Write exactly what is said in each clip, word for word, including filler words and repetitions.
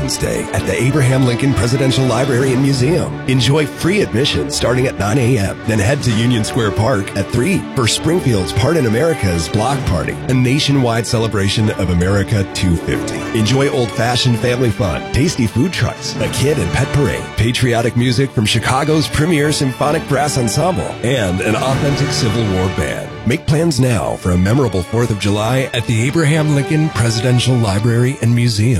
Wednesday at the Abraham Lincoln Presidential Library and Museum. Enjoy free admission starting at nine a.m. Then head to Union Square Park at three for Springfield's Part in America's Block Party, a nationwide celebration of America two fifty. Enjoy old-fashioned family fun, tasty food trucks, a kid and pet parade, patriotic music from Chicago's premier symphonic brass ensemble, and an authentic Civil War band. Make plans now for a memorable fourth of July at the Abraham Lincoln Presidential Library and Museum.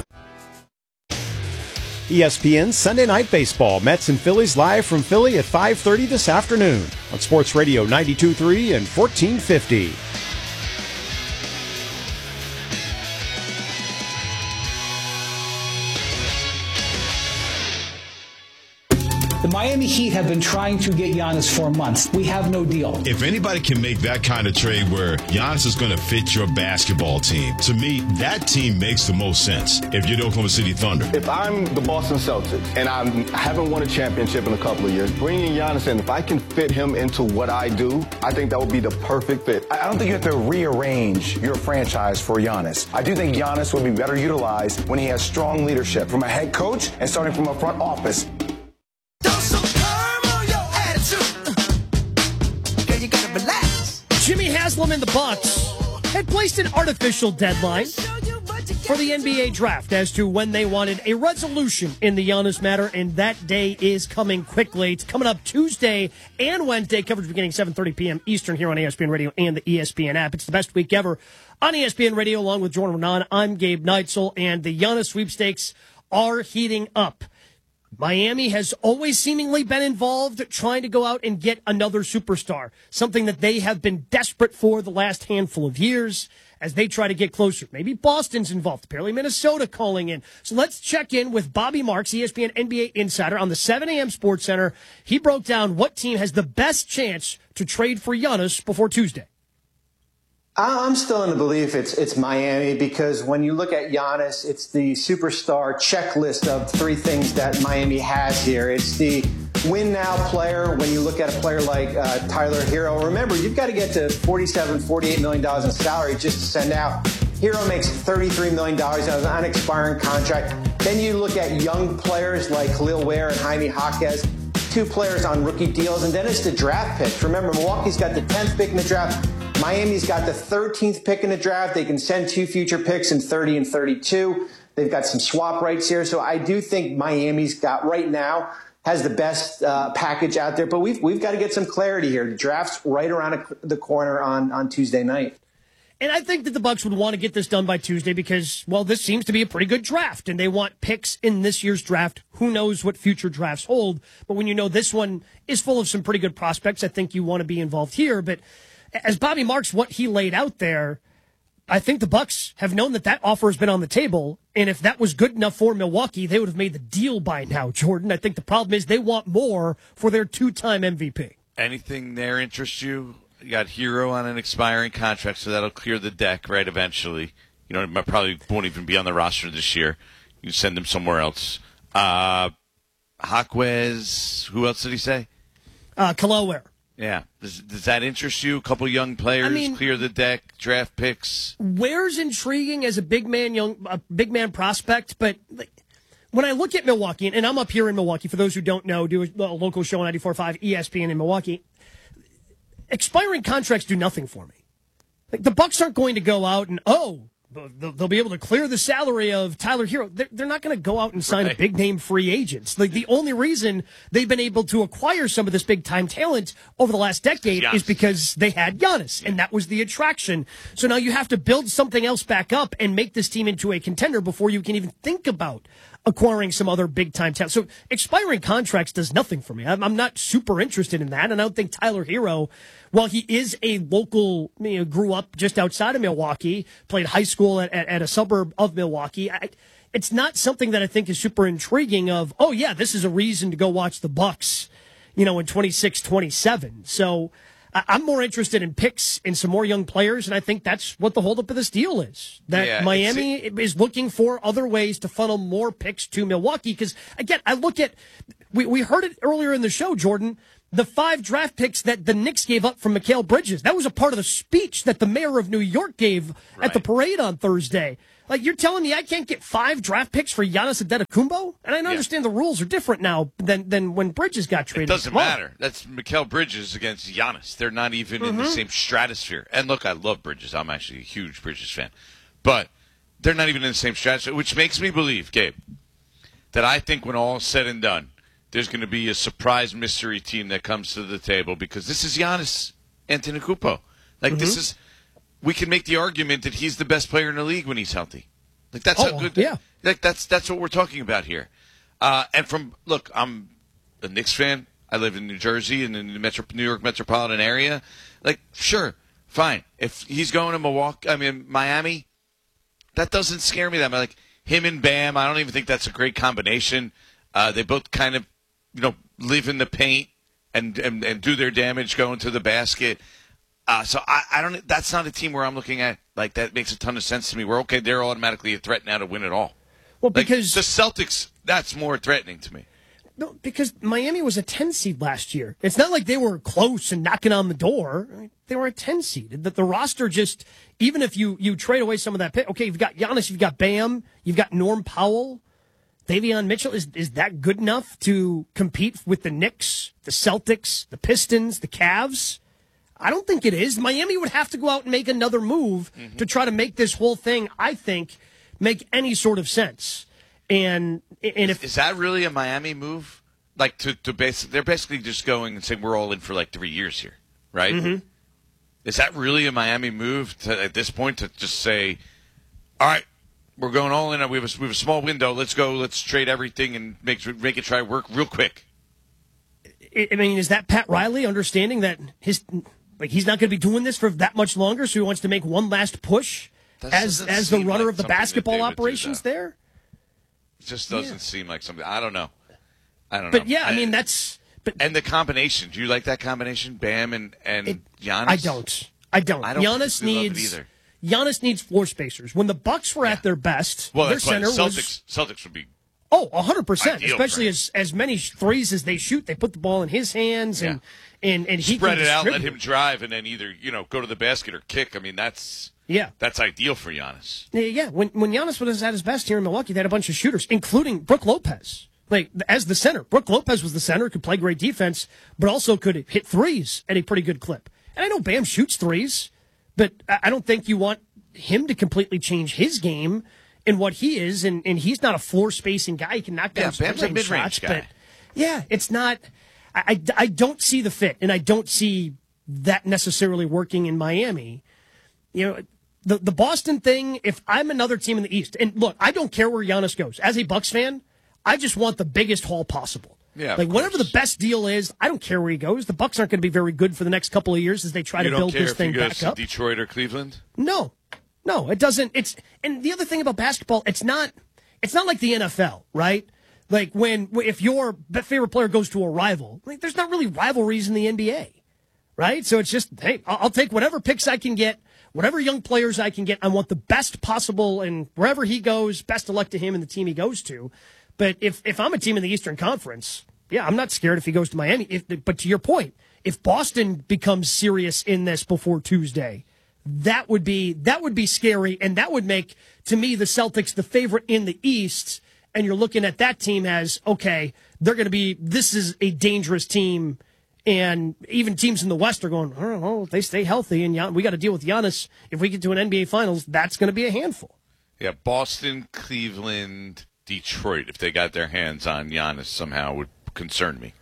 E S P N Sunday Night Baseball. Mets and Phillies live from Philly at five thirty this afternoon on Sports Radio ninety-two point three and fourteen fifty. The Miami Heat have been trying to get Giannis for months. We have no deal. If anybody can make that kind of trade where Giannis is going to fit your basketball team, to me, that team makes the most sense if you're the Oklahoma City Thunder. If I'm the Boston Celtics and I'm, I haven't won a championship in a couple of years, bringing Giannis in, if I can fit him into what I do, I think that would be the perfect fit. I don't think you have to rearrange your franchise for Giannis. I do think Giannis would be better utilized when he has strong leadership from a head coach and starting from a front office. Jimmy Haslam and the Bucks had placed an artificial deadline for the N B A draft as to when they wanted a resolution in the Giannis matter, and that day is coming quickly. It's coming up Tuesday and Wednesday, coverage beginning seven thirty p.m. Eastern here on E S P N Radio and the E S P N app. It's the best week ever on E S P N Radio, along with Jordan Renan. I'm Gabe Neitzel, and the Giannis sweepstakes are heating up. Miami has always seemingly been involved trying to go out and get another superstar, something that they have been desperate for the last handful of years as they try to get closer. Maybe Boston's involved, apparently Minnesota calling in. So let's check in with Bobby Marks, E S P N N B A insider on the seven a.m. Sports Center. He broke down what team has the best chance to trade for Giannis before Tuesday. I'm still in the belief it's it's Miami, because when you look at Giannis, it's the superstar checklist of three things that Miami has here. It's the win now player. When you look at a player like uh, Tyler Hero, remember, you've got to get to forty-seven, forty-eight million dollars in salary just to send out. Hero makes thirty-three million dollars on an expiring contract. Then you look at young players like Khalil Ware and Jaime Jaquez, two players on rookie deals, and then it's the draft picks. Remember, Milwaukee's got the tenth pick in the draft. Miami's got the thirteenth pick in the draft. They can send two future picks in thirty and thirty-two. They've got some swap rights here. So I do think Miami's got right now has the best uh, package out there. But we've we've got to get some clarity here. The draft's right around the corner on, on Tuesday night. And I think that the Bucks would want to get this done by Tuesday because, well, this seems to be a pretty good draft, and they want picks in this year's draft. Who knows what future drafts hold? But when you know this one is full of some pretty good prospects, I think you want to be involved here. But as Bobby Marks, what he laid out there, I think the Bucks have known that that offer has been on the table, and if that was good enough for Milwaukee, they would have made the deal by now, Jordan. I think the problem is they want more for their two-time M V P. Anything there interests you? You got Hero on an expiring contract, so that'll clear the deck, right, eventually. You know, it probably won't even be on the roster this year. You can send him somewhere else. Uh, Jaquez, who else did he say? Uh, Khalil Ware. Yeah. Does, does that interest you? A couple young players, I mean, clear the deck, draft picks. Ware's intriguing as a big man, young, a big man prospect, but like, when I look at Milwaukee, and I'm up here in Milwaukee, for those who don't know, do a, a local show on ninety-four point five E S P N in Milwaukee. Expiring contracts do nothing for me. Like, the Bucks aren't going to go out and, oh, they'll be able to clear the salary of Tyler Hero. They're, they're not going to go out and sign right. big-name free agents. Like, the only reason they've been able to acquire some of this big-time talent over the last decade Giannis. is because they had Giannis, and that was the attraction. So now you have to build something else back up and make this team into a contender before you can even think about acquiring some other big-time talent. So expiring contracts does nothing for me. I'm, I'm not super interested in that, and I don't think Tyler Hero, while he is a local, you know, grew up just outside of Milwaukee, played high school at, at, at a suburb of Milwaukee, I, it's not something that I think is super intriguing of, oh, yeah, this is a reason to go watch the Bucks, you know, in twenty-six twenty-seven. So I'm more interested in picks and some more young players, and I think that's what the holdup of this deal is. That yeah, Miami is looking for other ways to funnel more picks to Milwaukee. Because, again, I look at, we, we heard it earlier in the show, Jordan, the five draft picks that the Knicks gave up from Mikal Bridges. That was a part of the speech that the mayor of New York gave right. at the parade on Thursday. Like, you're telling me I can't get five draft picks for Giannis Antetokounmpo? And I Yeah. understand the rules are different now than, than when Bridges got traded. It doesn't Come on. matter. That's Mikal Bridges against Giannis. They're not even in the Mhm. same stratosphere. And look, I love Bridges. I'm actually a huge Bridges fan. But they're not even in the same stratosphere, which makes me believe, Gabe, that I think when all is said and done, there's going to be a surprise mystery team that comes to the table because this is Giannis Antetokounmpo. Like, Mm-hmm. this is – we can make the argument that he's the best player in the league when he's healthy. Like, that's Oh, how good – yeah. Like, that's, that's what we're talking about here. Uh, and from – look, I'm a Knicks fan. I live in New Jersey and in the Metro, New York metropolitan area. Like, sure, fine. If he's going to Milwaukee – I mean, Miami, that doesn't scare me that much. Like, him and Bam, I don't even think that's a great combination. Uh, they both kind of, you know, live in the paint and, and, and do their damage going to the basket. Uh, so I, I don't. That's not a team where I'm looking at like that makes a ton of sense to me. We're okay. They're automatically a threat now to win it all. Well, Like, because the Celtics, that's more threatening to me. no, because Miami was a ten seed last year. It's not like they were close and knocking on the door. I mean, they were a ten seed. The, the roster just, even if you, you trade away some of that pick, okay, you've got Giannis, you've got Bam, you've got Norm Powell, Davion Mitchell. Is is that good enough to compete with the Knicks, the Celtics, the Pistons, the Cavs? I don't think it is. Miami would have to go out and make another move Mm-hmm. to try to make this whole thing, I think, make any sort of sense. And and if Is that really a Miami move? Like to to base, they're basically just going and saying we're all in for like three years here, right? Mhm. Is that really a Miami move to, at this point to just say, all right, we're going all in. We have a, we have a small window. Let's go. Let's trade everything and make make it try to work real quick. I I mean, is that Pat Riley understanding that his like he's not going to be doing this for that much longer, so he wants to make one last push That as doesn't as the seem runner like of the something that basketball they would do, operations though. there? It just doesn't Yeah. seem like something. I don't know. I don't know. But yeah, I mean that's but and the combination. Do you like that combination, Bam and and It- Giannis? I don't. I don't. I don't Giannis particularly love it needs either. Giannis needs floor spacers. When the Bucks were at their best, Well, their that's why center the was Celtics. Celtics would be. oh, one hundred percent, Ideal especially for him. as as many threes as they shoot, they put the ball in his hands and and and he Spread can it out, let distribute. him drive, and then either you know go to the basket or kick. I mean, that's Yeah. that's ideal for Giannis. Yeah, yeah. When when Giannis was at his best here in Milwaukee, they had a bunch of shooters, including Brook Lopez. Like as the center, Brook Lopez was the center, could play great defense, but also could hit threes at a pretty good clip. And I know Bam shoots threes, but I I don't think you want him to completely change his game and what he is. And, and he's not a floor spacing guy. He can knock down Yeah, Bam's a mid-range mid-range shots, guy. but yeah, it's not. I, I, I don't see the fit, and I don't see that necessarily working in Miami. You know, the the Boston thing, if I'm another team in the East, and look, I don't care where Giannis goes. As a Bucks fan, I just want the biggest haul possible. Yeah, of like whatever course. the best deal is, I don't care where he goes. The Bucks aren't going to be very good for the next couple of years as they try You to don't build care this if he thing goes back to up. Detroit or Cleveland. No, no, it doesn't. It's and the other thing about basketball, it's not. It's not like the N F L, right? Like when if your favorite player goes to a rival, like there's not really rivalries in the N B A, right? So it's just hey, I'll, I'll take whatever picks I can get, whatever young players I can get. I want the best possible, and wherever he goes, best of luck to him and the team he goes to. But if if I'm a team in the Eastern Conference, yeah, I'm not scared if he goes to Miami. If, but to your point, if Boston becomes serious in this before Tuesday, that would be that would be scary, and that would make to me the Celtics the favorite in the East. And you're looking at that team as okay, they're going to be. This is a dangerous team, and even teams in the West are going. Oh, well, if they stay healthy, and Gian, we got to deal with Giannis. If we get to an N B A Finals, that's going to be a handful. Yeah, Boston, Cleveland, Detroit. If they got their hands on Giannis somehow, would concern me.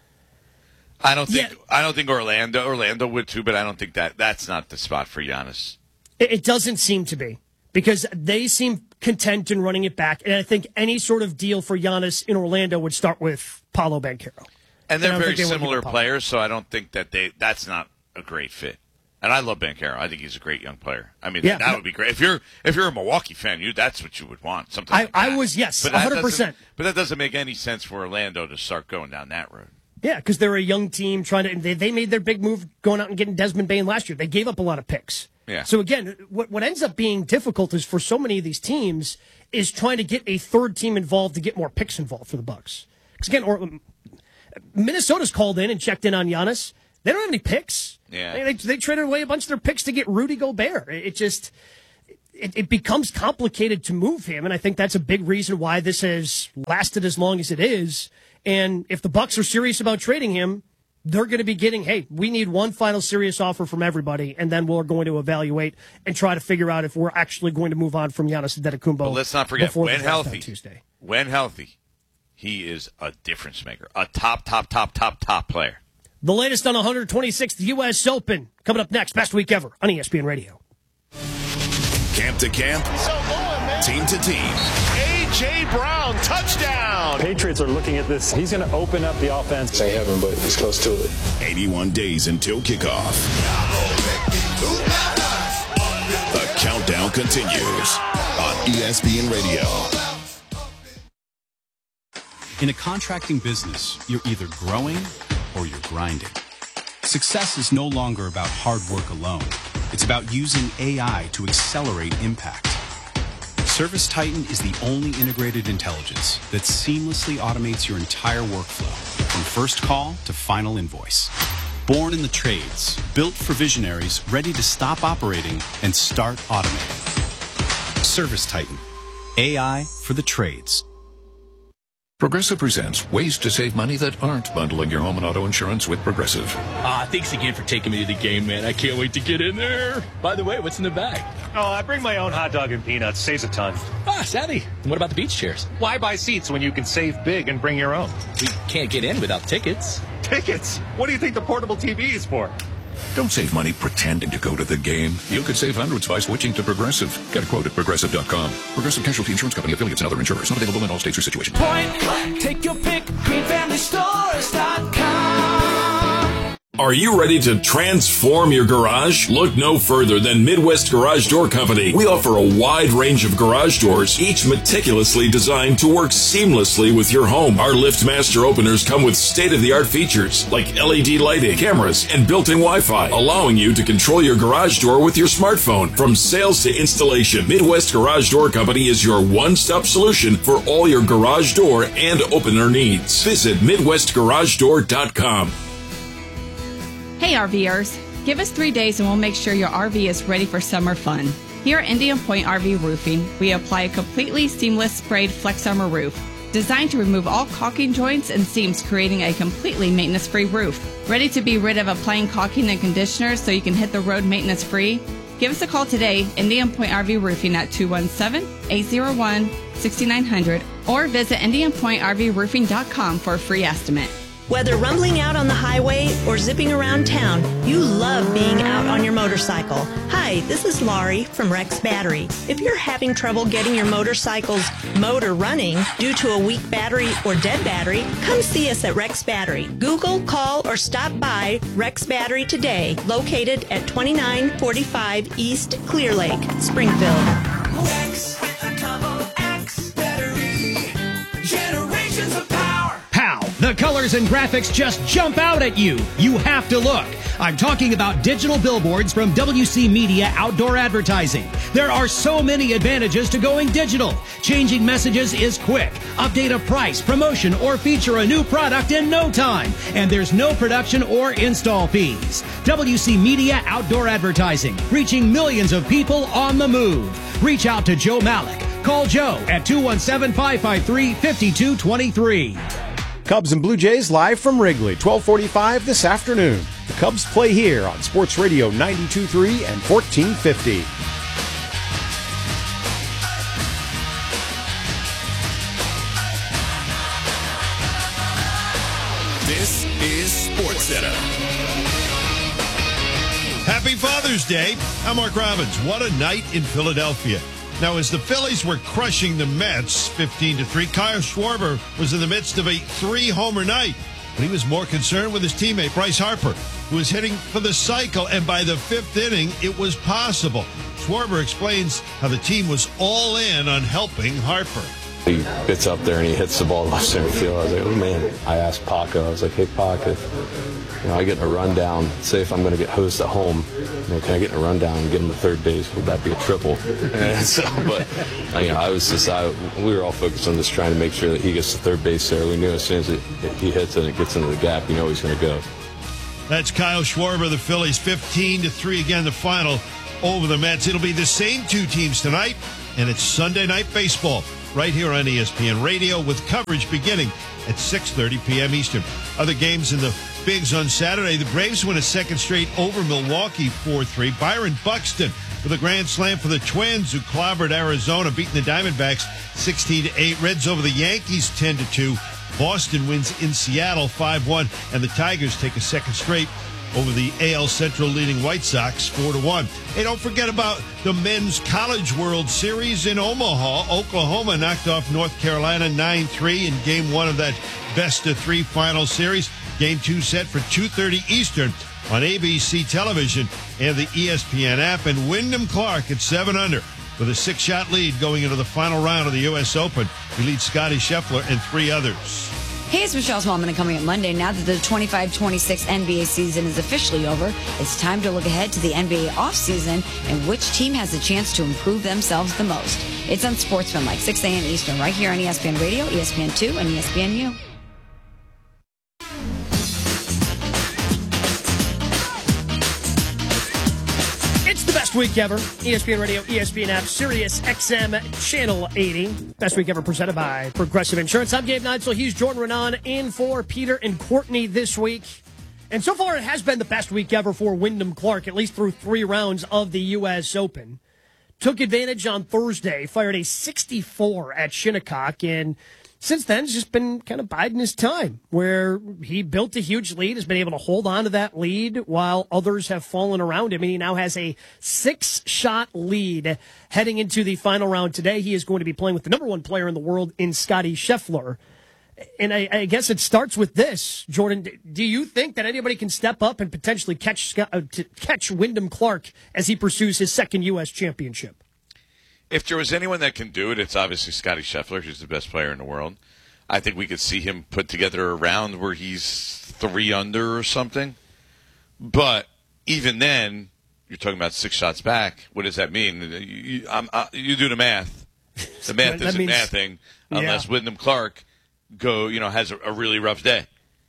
I don't think. Yeah. I don't think Orlando. Orlando would too, but I don't think that that's not the spot for Giannis. It, it doesn't seem to be because they seem content in running it back, and I think any sort of deal for Giannis in Orlando would start with Paolo Banchero. And they're I don't very think they would similar give up on players, so I don't think that they. That's not a great fit. And I love Banchero. I think he's a great young player. I mean, Yeah. that would be great. If you're if you're a Milwaukee fan, you that's what you would want. Something I, like that. I was yes, But one that hundred percent. doesn't- But that doesn't make any sense for Orlando to start going down that road. Yeah, because they're a young team trying to. They, they made their big move going out and getting Desmond Bain last year. They gave up a lot of picks. Yeah. So again, what what ends up being difficult is for so many of these teams is trying to get a third team involved to get more picks involved for the Bucks. Because again, or, Minnesota's called in and checked in on Giannis. They don't have any picks. Yeah. They, they, they traded away a bunch of their picks to get Rudy Gobert. It, it just it, it becomes complicated to move him, and I think that's a big reason why this has lasted as long as it is. And if the Bucks are serious about trading him, they're going to be getting, hey, we need one final serious offer from everybody, and then we're going to evaluate and try to figure out if we're actually going to move on from Giannis Antetokounmpo. But let's not forget, when healthy, Tuesday. when healthy, he is a difference maker, a top, top, top, top, top player. The latest on one hundred twenty-sixth U S Open coming up next. Best week ever on E S P N Radio. Camp to camp, team to team. A J. Brown, touchdown. Patriots are looking at this. He's going to open up the offense. Say heaven, but he's close to it. eighty-one days until kickoff. The countdown continues on E S P N Radio. In a contracting business, you're either growing or you're grinding. Success is no longer about hard work alone. It's about using A I to accelerate impact. ServiceTitan is the only integrated intelligence that seamlessly automates your entire workflow, from first call to final invoice. Born in the trades, built for visionaries ready to stop operating and start automating. ServiceTitan, A I for the trades. Progressive presents ways to save money that aren't bundling your home and auto insurance with Progressive. Ah, thanks again for taking me to the game, man. I can't wait to get in there. By the way, what's in the bag? Oh, I bring my own hot dog and peanuts. Saves a ton. Ah, savvy. And what about the beach chairs? Why buy seats when you can save big and bring your own? We can't get in without tickets. Tickets? What do you think the portable T V is for? Don't save money pretending to go to the game. You could save hundreds by switching to Progressive. Get a quote at Progressive dot com. Progressive Casualty Insurance Company, affiliates, and other insurers. Not available in all states or situations. Point click, take your pick, green family stores dot com. Are you ready to transform your garage? Look no further than Midwest Garage Door Company. We offer a wide range of garage doors, each meticulously designed to work seamlessly with your home. Our LiftMaster openers come with state-of-the-art features like L E D lighting, cameras, and built-in Wi-Fi, allowing you to control your garage door with your smartphone. From sales to installation, Midwest Garage Door Company is your one-stop solution for all your garage door and opener needs. Visit Midwest Garage Door dot com. Hey RVers, give us three days and we'll make sure your R V is ready for summer fun. Here at Indian Point R V Roofing, we apply a completely seamless sprayed Flex Armor roof, designed to remove all caulking joints and seams, creating a completely maintenance-free roof. Ready to be rid of applying caulking and conditioners so you can hit the road maintenance-free? Give us a call today, Indian Point R V Roofing at two one seven, eight zero one, six nine zero zero, or visit Indian Point R V Roofing dot com for a free estimate. Whether rumbling out on the highway or zipping around town, you love being out on your motorcycle. Hi, this is Laurie from Rex Battery. If you're having trouble getting your motorcycle's motor running due to a weak battery or dead battery, come see us at Rex Battery. Google, call, or stop by Rex Battery today, located at twenty-nine forty-five East Clear Lake, Springfield. Rex with a Combo X battery. Generations of power. Pow! The colors and graphics just jump out at you. You have to look. I'm talking about digital billboards from W C Media Outdoor Advertising. There are so many advantages to going digital. Changing messages is quick. Update a price, promotion, or feature a new product in no time. And there's no production or install fees. W C Media Outdoor Advertising, reaching millions of people on the move. Reach out to Joe Malik. Call Joe at two one seven, five five three, five two two three. Cubs and Blue Jays live from Wrigley, twelve forty-five this afternoon. The Cubs play here on Sports Radio ninety-two point three and fourteen fifty. This is SportsCenter. Happy Father's Day. I'm Mark Robbins. What a night in Philadelphia. Now, as the Phillies were crushing the Mets fifteen to three, Kyle Schwarber was in the midst of a three-homer night. But he was more concerned with his teammate, Bryce Harper, who was hitting for the cycle, and by the fifth inning, it was possible. Schwarber explains how the team was all in on helping Harper. He gets up there and he hits the ball left center field. I was like, oh, man. I asked Paco, I was like, hey, Pac, if you know, I get in a rundown, say if I'm going to get hosed at home, you know, can I get in a rundown and get him to third base? Would that be a triple? And so, but, you know, I was just, I, we were all focused on just trying to make sure that he gets to third base there. We knew as soon as it, he hits it and it gets into the gap, you know he's going to go. That's Kyle Schwarber, the Phillies, fifteen to three again, the final. over the Mets. It'll be the same two teams tonight, and it's Sunday Night Baseball right here on E S P N Radio with coverage beginning at six thirty p.m. Eastern. Other games in the Bigs on Saturday. The Braves win a second straight over Milwaukee four three. Byron Buxton with a grand slam for the Twins, who clobbered Arizona, beating the Diamondbacks sixteen to eight. Reds over the Yankees ten to two. Boston wins in Seattle five one. And the Tigers take a second straight over the A L Central leading White Sox four to one. Hey, don't forget about the Men's College World Series in Omaha. Oklahoma knocked off North Carolina nine three in game one of that best of three final series. Game two set for two thirty Eastern on A B C television and the E S P N app. And Wyndham Clark at seven under with a six-shot lead going into the final round of the U S Open. He leads Scotty Scheffler and three others. Hey, it's Michelle Smallman, and coming up Monday, now that the twenty-five twenty-six N B A season is officially over, it's time to look ahead to the N B A offseason and which team has a chance to improve themselves the most. It's on Sportsmanlike, six a.m. Eastern, right here on E S P N Radio, E S P N two, and E S P N U. It's the best week ever. E S P N Radio, E S P N app, Sirius X M, Channel eighty. Best week ever presented by Progressive Insurance. I'm Gabe Neitzel. He's Jordan Renan in for Peter and Courtney this week. And so far, it has been the best week ever for Wyndham Clark, at least through three rounds of the U S Open. Took advantage on Thursday, fired a sixty-four at Shinnecock, and since then, it's just been kind of biding his time, where he built a huge lead, has been able to hold on to that lead while others have fallen around him. And he now has a six-shot lead heading into the final round today. He is going to be playing with the number one player in the world in Scotty Scheffler. And I, I guess it starts with this, Jordan. Do you think that anybody can step up and potentially catch Scott, uh, to catch Wyndham Clark as he pursues his second U S championship? If there was anyone that can do it, it's obviously Scotty Scheffler. He's the best player in the world. I think we could see him put together a round where he's three under or something. But even then, you're talking about six shots back. What does that mean? You, you, I'm, I, you do the math. The math That isn't means- mathing unless yeah. Wyndham Clark go, you know, has a, a really rough day.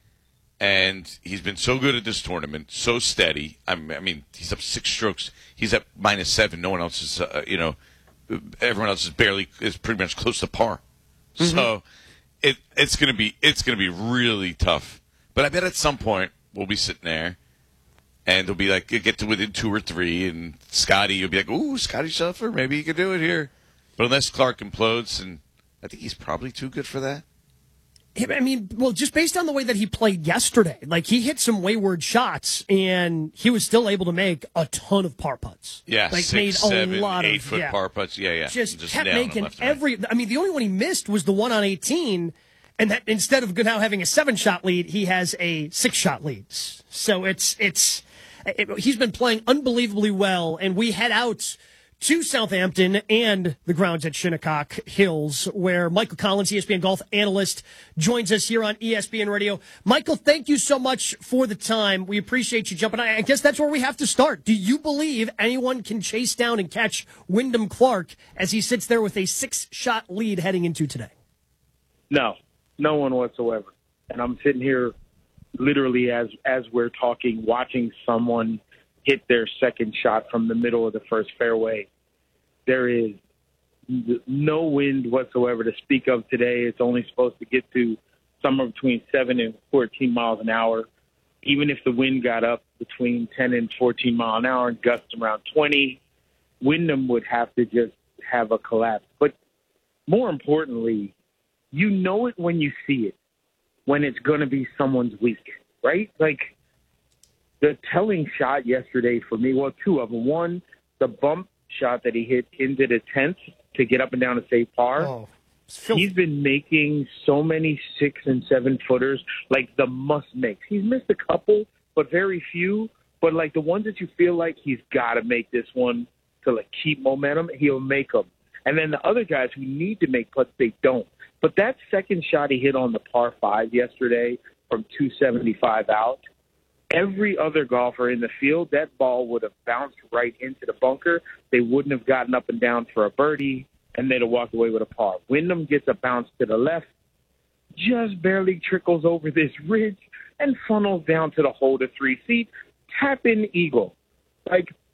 And he's been so good at this tournament, so steady. I mean, I mean he's up six strokes. He's at minus seven. No one else is, uh, you know. Everyone else is barely is pretty much close to par, mm-hmm. so it it's gonna be it's gonna be really tough. But I bet at some point we'll be sitting there, and they'll be like get to within two or three, and Scotty you'll be like, ooh, Scotty Scheffler, maybe he could do it here. But unless Clark implodes, and I think he's probably too good for that. I mean, well, just based on the way that he played yesterday, like he hit some wayward shots, and he was still able to make a ton of par putts. Yeah, like six, made a seven, lot eight of, foot yeah. par putts. Yeah, yeah. Just, Just kept nailing them making left and right. every. I mean, the only one he missed was the one on eighteen, and that instead of now having a seven shot lead, he has a six shot lead. So it's it's it, he's been playing unbelievably well, and we head out to Southampton and the grounds at Shinnecock Hills, where Michael Collins, E S P N golf analyst, joins us here on E S P N Radio. Michael, thank you so much for the time. We appreciate you jumping. I guess that's where we have to start. Do you believe anyone can chase down and catch Wyndham Clark as he sits there with a six-shot lead heading into today? No, no one whatsoever. And I'm sitting here literally as as we're talking, watching someone hit their second shot from the middle of the first fairway. There is no wind whatsoever to speak of today. It's only supposed to get to somewhere between seven and fourteen miles an hour. Even if the wind got up between ten and fourteen miles an hour and gusts around twenty, Wyndham would have to just have a collapse. But more importantly, you know it when you see it, when it's going to be someone's week, right? Like, the telling shot yesterday for me, well, two of them. One, the bump shot that he hit into the tenth to get up and down to save par. Oh, He's been making so many six and seven footers, like the must makes. He's missed a couple, but very few. But like the ones that you feel like he's got to make this one to like keep momentum, he'll make them. And then the other guys who need to make putts, they don't. But that second shot he hit on the par five yesterday from two seventy-five out, every other golfer in the field, that ball would have bounced right into the bunker. They wouldn't have gotten up and down for a birdie, and they'd have walked away with a par. Wyndham gets a bounce to the left, just barely trickles over this ridge, and funnels down to the hole to three feet, tap in eagle. Like,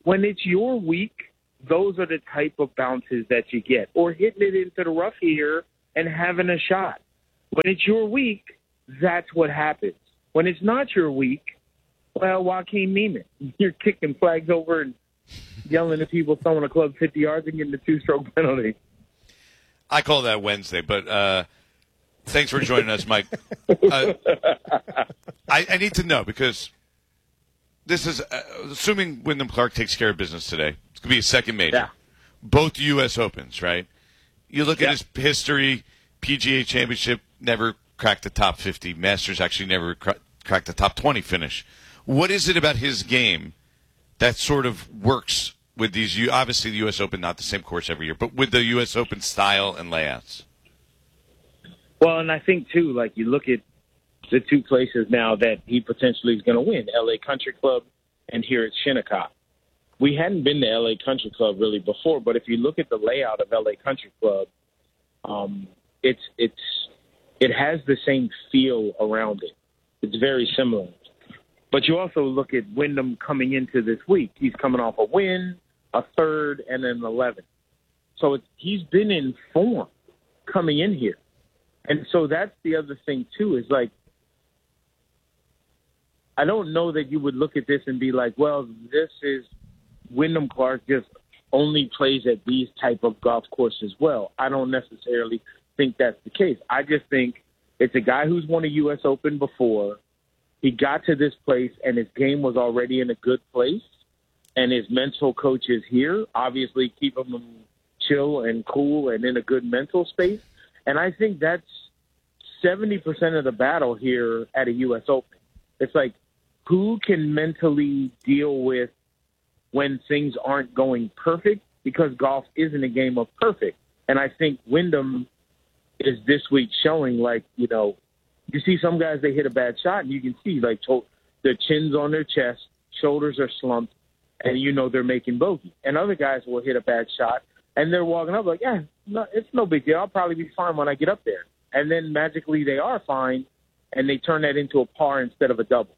when it's your week, those are the type of bounces that you get. Or hitting it into the rough here and having a shot. When it's your week, that's what happens. When it's not your week, well, Joaquin Neiman, you're kicking flags over and yelling at people throwing a club fifty yards and getting a two-stroke penalty. I call that Wednesday, but uh, thanks for joining us, Mike. Uh, I, I need to know because this is uh, assuming Wyndham Clark takes care of business today. It's going to be a second major. Yeah. Both U S Opens, right? You look Yeah. at his history, P G A Championship, never cracked the top fifty. Masters actually never cra- cracked the top twenty finish. What is it about his game that sort of works with these? U- obviously, the U S Open, not the same course every year, but with the U S Open style and layouts? Well, and I think, too, like you look at the two places now that he potentially is going to win, L A Country Club and here at Shinnecock. We hadn't been to L A Country Club really before, but if you look at the layout of L A Country Club, um, it's it's it has the same feel around it. It's very similar. But you also look at Wyndham coming into this week. He's coming off a win, a third, and an eleventh. So it's, he's been in form coming in here. And so that's the other thing, too, is like, I don't know that you would look at this and be like, well, this is Wyndham Clark just only plays at these type of golf courses well. I don't necessarily think that's the case. I just think it's a guy who's won a U S Open before. He got to this place, and his game was already in a good place, and his mental coach is here, obviously keeping him chill and cool and in a good mental space. And I think that's seventy percent of the battle here at a U S Open. It's like, who can mentally deal with when things aren't going perfect, because golf isn't a game of perfect. And I think Wyndham is this week showing, like, you know, you see some guys, they hit a bad shot, and you can see, like, to- their chin's on their chest, shoulders are slumped, and you know they're making bogey. And other guys will hit a bad shot, and they're walking up like, yeah, no, it's no big deal. I'll probably be fine when I get up there. And then magically they are fine, and they turn that into a par instead of a double.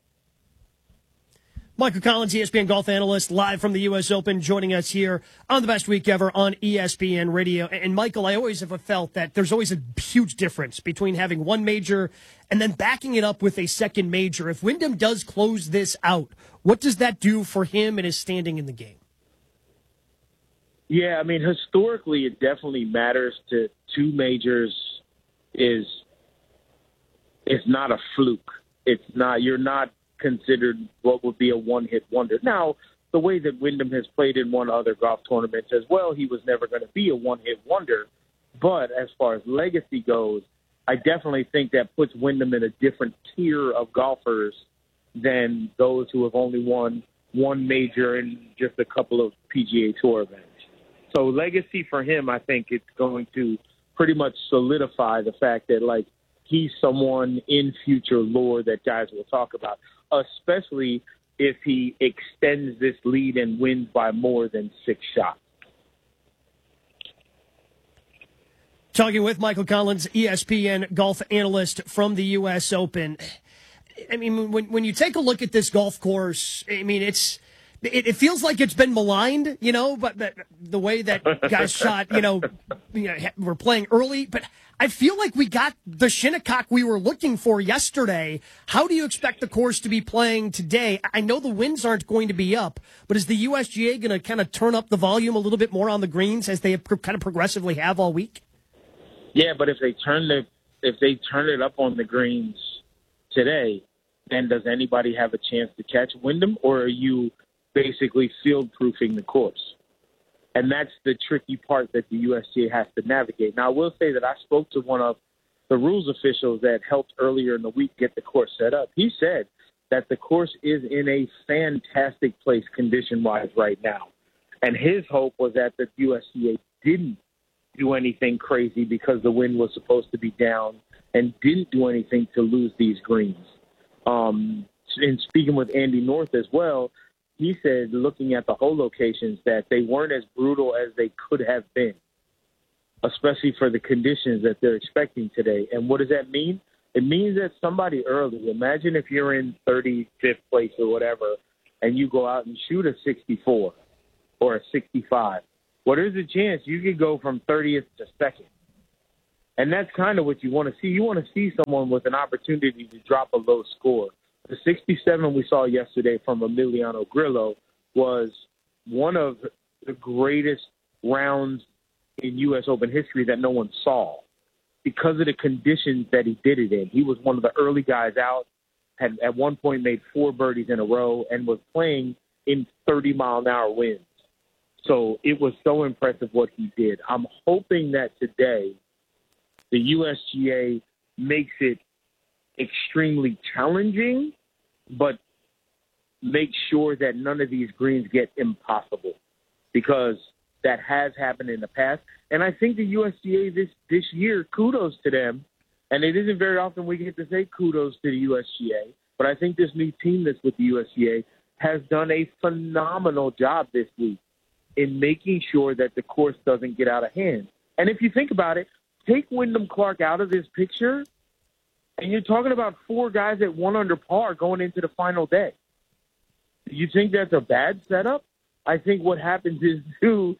Michael Collins, E S P N golf analyst, live from the U S Open, joining us here on the best week ever on E S P N Radio. And Michael, I always have felt that there's always a huge difference between having one major and then backing it up with a second major. If Wyndham does close this out, what does that do for him and his standing in the game? Yeah, I mean, historically, it definitely matters to two majors. Is it's not a fluke. It's not, you're not considered what would be a one-hit wonder. Now, the way that Wyndham has played in one other golf tournaments as well, he was never going to be a one-hit wonder. But as far as legacy goes, I definitely think that puts Wyndham in a different tier of golfers than those who have only won one major and just a couple of P G A Tour events. So legacy for him, I think it's going to pretty much solidify the fact that, like, he's someone in future lore that guys will talk about, especially if he extends this lead and wins by more than six shots. Talking with Michael Collins, E S P N golf analyst from the U S Open. I mean, when when you take a look at this golf course, I mean, it's it, it feels like it's been maligned, you know, but, but the way that guys shot, you know, you know, we're playing early, but I feel like we got the Shinnecock we were looking for yesterday. How do you expect the course to be playing today? I know the winds aren't going to be up, but is the U S G A going to kind of turn up the volume a little bit more on the greens as they kind of progressively have all week? Yeah, but if they turn the if they turn it up on the greens today, then does anybody have a chance to catch Wyndham, or are you basically field-proofing the course? And that's the tricky part that the U S G A has to navigate. Now, I will say that I spoke to one of the rules officials that helped earlier in the week get the course set up. He said that the course is in a fantastic place condition-wise right now. And his hope was that the U S G A didn't do anything crazy because the wind was supposed to be down, and didn't do anything to lose these greens. Um, and speaking with Andy North as well, he said, looking at the hole locations, that they weren't as brutal as they could have been, especially for the conditions that they're expecting today. And what does that mean? It means that somebody early, imagine if you're in thirty-fifth place or whatever, and you go out and shoot a sixty-four. or a sixty-five. Well, there's a chance you could go from thirtieth to second. And that's kind of what you want to see. You want to see someone with an opportunity to drop a low score. The sixty-seven we saw yesterday from Emiliano Grillo was one of the greatest rounds in U S Open history that no one saw because of the conditions that he did it in. He was one of the early guys out, had at one point made four birdies in a row, and was playing in thirty-mile-an-hour winds. So it was so impressive what he did. I'm hoping that today the U S G A makes it extremely challenging, but make sure that none of these greens get impossible, because that has happened in the past. And I think the U S G A this, this year, kudos to them, and it isn't very often we get to say kudos to the U S G A, but I think this new team that's with the U S G A has done a phenomenal job this week in making sure that the course doesn't get out of hand. And if you think about it, take Wyndham Clark out of this picture, and you're talking about four guys at one under par going into the final day. Do you think that's a bad setup? I think what happens is, too,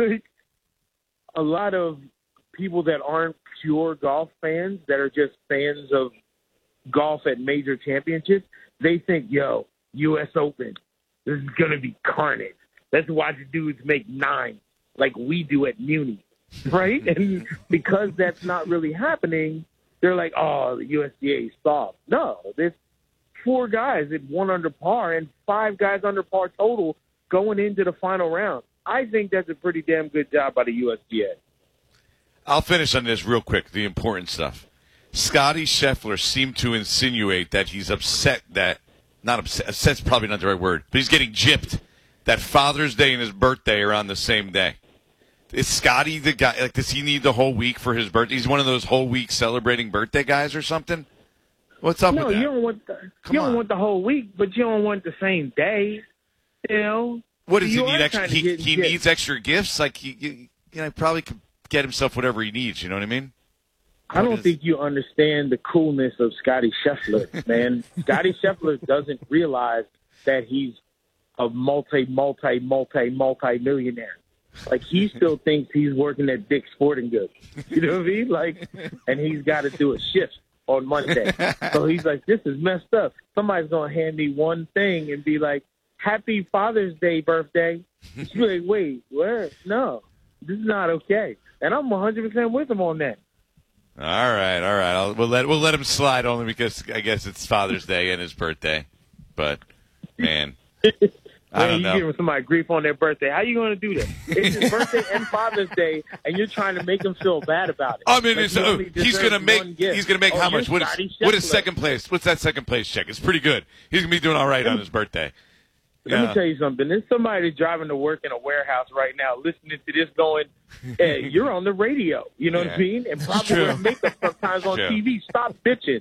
a lot of people that aren't pure golf fans, that are just fans of golf at major championships, they think, yo, U S Open, this is going to be carnage. Let's watch dudes make nine like we do at Muni, right? And because that's not really happening, they're like, oh, the U S G A is soft. No, there's four guys at one under par and five guys under par total going into the final round. I think that's a pretty damn good job by the U S G A. I'll finish on this real quick, the important stuff. Scotty Scheffler seemed to insinuate that he's upset that, not upset, upset's probably not the right word, but he's getting gypped that Father's Day and his birthday are on the same day. Is Scotty the guy, like, does he need the whole week for his birthday? He's one of those whole week celebrating birthday guys or something? What's up no, with that? you don't want the, you don't want the whole week, but you don't want the same day, you know? What does You he need? are Extra, trying to he get- he get- needs extra gifts? Like, he, you, you know, probably could get himself whatever he needs, you know what I mean? I don't think you understand the coolness of Scotty Scheffler, man. Scotty Scheffler doesn't realize that he's a multi, multi, multi, multi millionaire. Like, he still thinks he's working at Dick's Sporting Goods. You know what I mean? Like, and he's got to do a shift on Monday. So he's like, this is messed up. Somebody's going to hand me one thing and be like, happy Father's Day birthday. She's like, wait, where? No, this is not okay. And I'm one hundred percent with him on that. All right, all right. I'll, we'll let we'll let him slide only because I guess it's Father's Day and his birthday. But man, I Man, don't you know. giving somebody grief on their birthday. How you going to do that? It's his birthday and Father's Day, and you're trying to make him feel bad about it. I mean, Like it's, he oh, only he's deserves gonna make one gift. he's gonna make Oh, how you're much? What is Scotty what is Scheffler. second place? What's that second place check? It's pretty good. He's gonna be doing all right on his birthday. Let Yeah. me tell you something. There's somebody driving to work in a warehouse right now listening to this going, hey, you're on the radio. You know what Yeah. I mean? And It's probably true. wear makeup sometimes on True. T V. Stop bitching.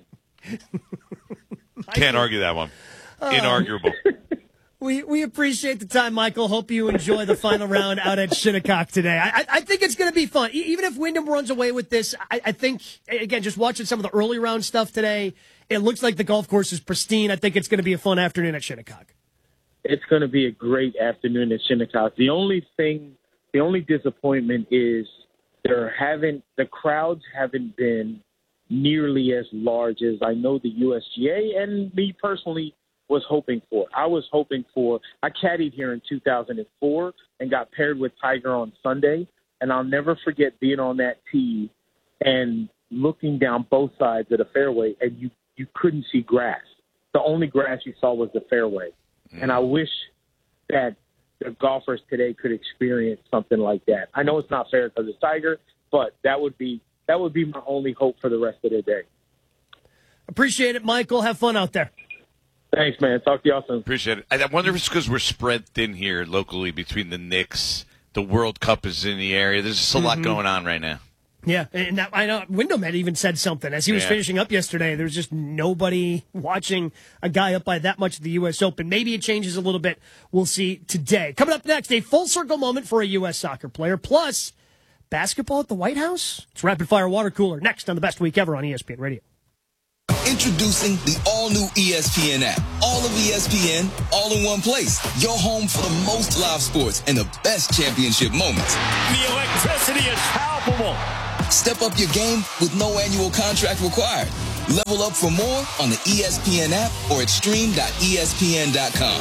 Can't argue that one. Inarguable. We we appreciate the time, Michael. Hope you enjoy the final round out at Shinnecock today. I, I, I think it's going to be fun. E- even if Wyndham runs away with this, I, I think, again, just watching some of the early round stuff today, it looks like the golf course is pristine. I think it's going to be a fun afternoon at Shinnecock. It's going to be a great afternoon at Shinnecock. The only thing, the only disappointment is there haven't, the crowds haven't been nearly as large as I know the U S G A and me personally was hoping for. I was hoping for, I caddied here in two thousand four and got paired with Tiger on Sunday, and I'll never forget being on that tee and looking down both sides of the fairway, and you, you couldn't see grass. The only grass you saw was the fairway. And I wish that the golfers today could experience something like that. I know it's not fair because it's Tiger, but that would be that would be my only hope for the rest of the day. Appreciate it, Michael. Have fun out there. Thanks, man. Talk to y'all soon. Appreciate it. I wonder if it's because we're spread thin here locally between the Knicks, the World Cup is in the area. There's just a lot Mhm. going on right now. Yeah, and that, I know Wyndham had even said something as he was Yeah. finishing up yesterday. There was just nobody watching a guy up by that much at the U S Open. Maybe it changes a little bit. We'll see today. Coming up next, a full circle moment for a U S soccer player, plus basketball at the White House. It's Rapid Fire Water Cooler next on the Best Week Ever on E S P N Radio. Introducing the all-new E S P N app. All of E S P N, all in one place. Your home for the most live sports and the best championship moments. The electricity is palpable. Step up your game with no annual contract required. Level up for more on the E S P N app or at stream dot E S P N dot com.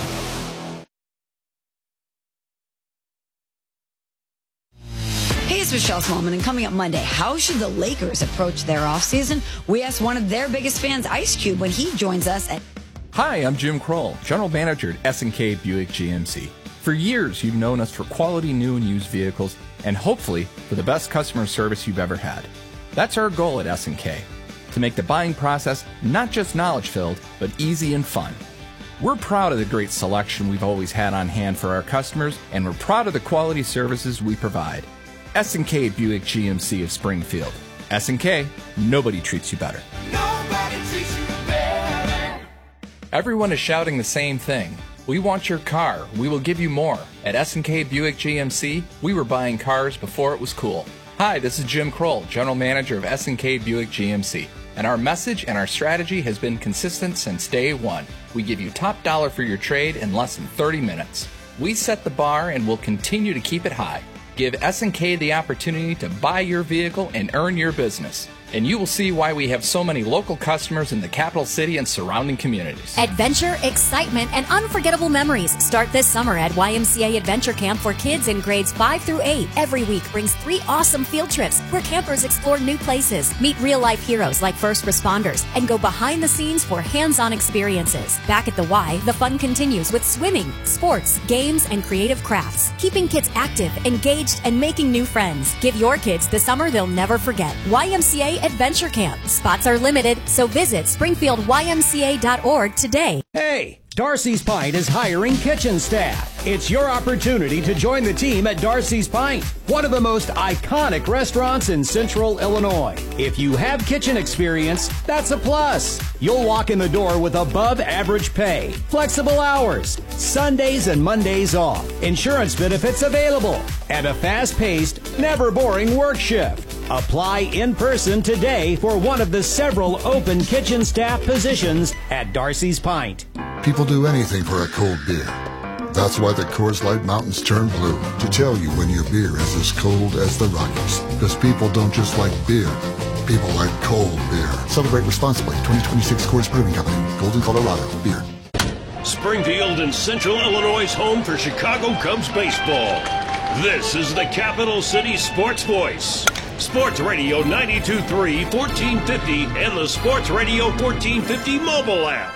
Hey, it's Michelle Smallman, and coming up Monday, how should the Lakers approach their offseason? We asked one of their biggest fans, Ice Cube, when he joins us at... Hi, I'm Jim Kroll, General Manager at S and K Buick G M C. For years, you've known us for quality new and used vehicles, and hopefully for the best customer service you've ever had. That's our goal at S and K, to make the buying process not just knowledge-filled, but easy and fun. We're proud of the great selection we've always had on hand for our customers, and we're proud of the quality services we provide. S and K Buick G M C of Springfield. S and K, nobody treats you better. Nobody treats you better. Everyone is shouting the same thing. We want your car. We will give you more. At S and K Buick G M C, we were buying cars before it was cool. Hi, this is Jim Kroll, General Manager of S and K Buick G M C. And our message and our strategy has been consistent since day one. We give you top dollar for your trade in less than thirty minutes. We set the bar and will continue to keep it high. Give S and K the opportunity to buy your vehicle and earn your business. And you will see why we have so many local customers in the capital city and surrounding communities. Adventure, excitement, and unforgettable memories start this summer at Y M C A Adventure Camp for kids in grades five through eight. Every week brings three awesome field trips where campers explore new places, meet real-life heroes like first responders, and go behind the scenes for hands-on experiences. Back at the Y, the fun continues with swimming, sports, games, and creative crafts, keeping kids active, engaged, and making new friends. Give your kids the summer they'll never forget. Y M C A Adventure Camp. Spots are limited, so visit springfield y m c a dot org today. Hey, Darcy's Pint is hiring kitchen staff. It's your opportunity to join the team at Darcy's Pint, one of the most iconic restaurants in Central Illinois. If you have kitchen experience, that's a plus. You'll walk in the door with above average pay, flexible hours, Sundays and Mondays off, insurance benefits available, and a fast-paced, never boring work shift. Apply in person today for one of the several open kitchen staff positions at Darcy's Pint. People do anything for a cold beer. That's why the Coors Light Mountains turn blue, to tell you when your beer is as cold as the Rockies. Because people don't just like beer, people like cold beer. Celebrate responsibly. twenty twenty-six Coors Brewing Company, Golden, Colorado. Beer. Springfield and Central Illinois' home for Chicago Cubs baseball. This is the Capital City Sports Voice. Sports Radio ninety-two point three, fourteen fifty, and the Sports Radio fourteen fifty mobile app.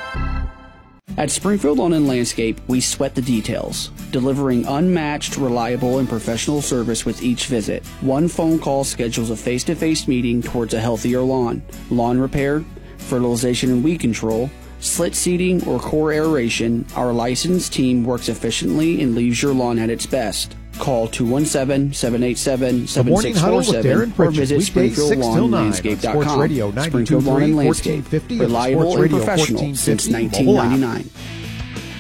At Springfield Lawn and Landscape, we sweat the details, delivering unmatched, reliable, and professional service with each visit. One phone call schedules a face-to-face meeting towards a healthier lawn. Lawn repair, fertilization and weed control, slit seeding, or core aeration, our licensed team works efficiently and leaves your lawn at its best. Call two one seven, seven eight seven, seven six four seven or visit springfield lawn and landscape dot com. Springfield Lawn and Landscape, reliable and professional since nineteen ninety-nine.